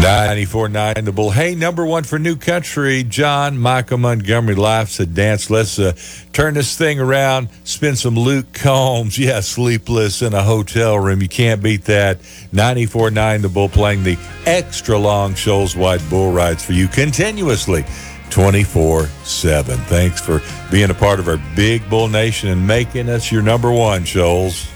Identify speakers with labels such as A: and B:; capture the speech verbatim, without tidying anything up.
A: ninety-four nine The Bull. Hey, number one for New Country, John Michael Montgomery, Life's a Dance. Let's uh, turn this thing around, spin some Luke Combs. Yeah, Sleepless in a Hotel Room. You can't beat that. ninety-four nine The Bull playing the extra long Shoals Wide Bull Rides for you continuously, twenty-four seven. Thanks for being a part of our Big Bull Nation and making us your number one, Shoals.